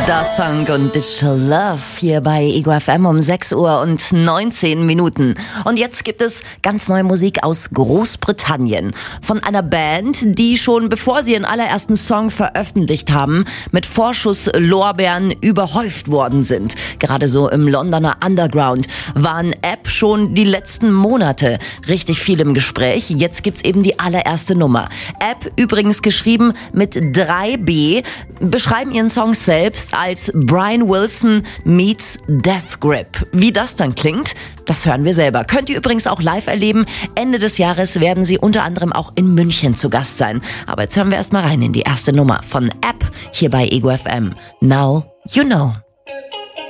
Daft Punk und Digital Love hier bei Ego FM um 6:19 Uhr. Und jetzt gibt es ganz neue Musik aus Großbritannien. Von einer Band, die schon bevor sie ihren allerersten Song veröffentlicht haben, mit Vorschusslorbeeren überhäuft worden sind. Gerade so im Londoner Underground waren App schon die letzten Monate richtig viel im Gespräch. Jetzt gibt's eben die allererste Nummer. App, übrigens geschrieben mit 3B, beschreiben ihren Song selbst als Brian Wilson meets Death Grip. Wie das dann klingt, das hören wir selber. Könnt ihr übrigens auch live erleben. Ende des Jahres werden sie unter anderem auch in München zu Gast sein. Aber jetzt hören wir erstmal rein in die erste Nummer von App hier bei Ego FM. Now You Know.